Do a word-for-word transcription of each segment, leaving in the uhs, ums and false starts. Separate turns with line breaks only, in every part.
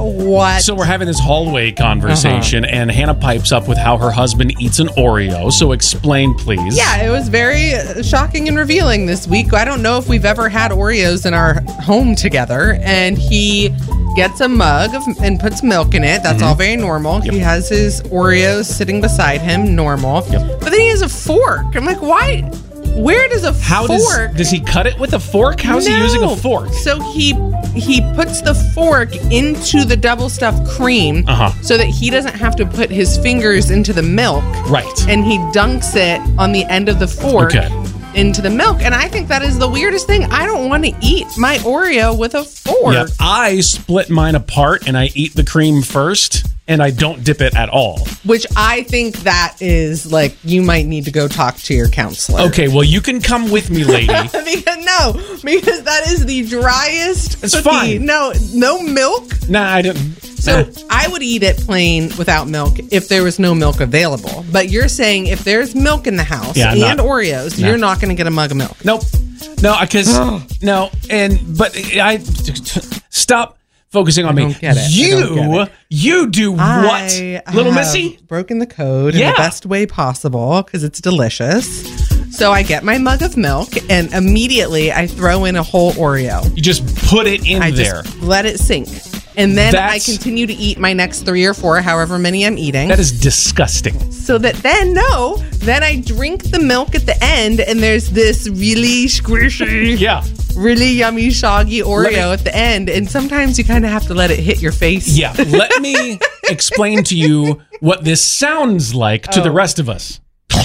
What?
So we're having this hallway conversation, uh-huh. and Hannah pipes up with how her husband eats an Oreo. So explain, please.
Yeah, it was very shocking and revealing this week. I don't know if we've ever had Oreos in our home together. And he gets a mug of, and puts milk in it. That's mm-hmm. all very normal. Yep. He has his Oreos sitting beside him, normal. Yep. But then he has a fork. I'm like, why? Where does a
How
fork...
Does, does he cut it with a fork? How's
no.
he using a fork?
So he he puts the fork into the double stuffed cream
uh-huh.
so that he doesn't have to put his fingers into the milk.
Right.
And he dunks it on the end of the fork
okay.
into the milk. And I think that is the weirdest thing. I don't want to eat my Oreo with a fork.
Yeah, I split mine apart and I eat the cream first. And I don't dip it at all.
Which I think that is like, you might need to go talk to your counselor.
Okay, well, you can come with me, lady.
because, no, because that is the driest
It's
cookie.
fine.
No, no milk.
Nah, I didn't.
So
nah.
I would eat it plain without milk if there was no milk available. But you're saying if there's milk in the house
yeah,
and
not,
Oreos,
nah.
you're not going to get a mug of milk.
Nope. No, because, no, and, but I, stop. Focusing on
I
me.
Don't get it.
You,
don't get it.
you do what?
I
Little
have
Missy?
Broken the code
yeah.
in the best way possible because it's delicious. So I get my mug of milk and immediately I throw in a whole Oreo.
You just put it in
I
there.
Just let it sink. And then
That's,
I continue to eat my next three or four, however many I'm eating.
That is disgusting.
So that then, no, then I drink the milk at the end and there's this really squishy,
yeah,
really yummy, soggy Oreo me, at the end. And sometimes you kind of have to let it hit your face.
Yeah, let me explain to you what this sounds like to oh. the rest of us.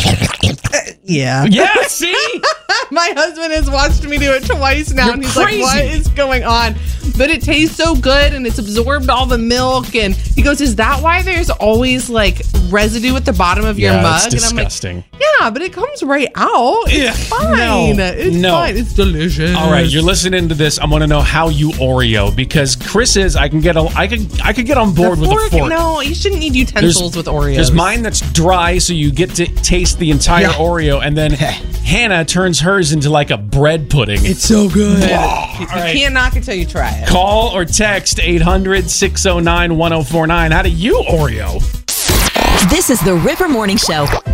Yeah.
Yeah, see?
My husband has watched me do it twice now,
You're
and he's
crazy.
like, what is going on? But it tastes so good, and it's absorbed all the milk. And he goes, is that why there's always, like, residue at the bottom of
yeah,
your mug?
That's disgusting.
And I'm like, yeah, but it comes right out. It's yeah, fine.
No,
it's
no.
fine. It's delicious.
All right, you're listening to this. I want to know how you Oreo, because Chris is, I can get a, I could, I could get on board
the
with
fork,
a fork.
No, you shouldn't need utensils
there's,
with Oreos.
There's mine that's dry, so you get to taste the entire yeah. Oreo, and then Hannah turns hers into like a bread pudding.
It's so good. You, you
right.
can't knock it till you try it.
Call or text eight hundred, six oh nine, one oh four nine. How do you Oreo?
This is the River Morning Show.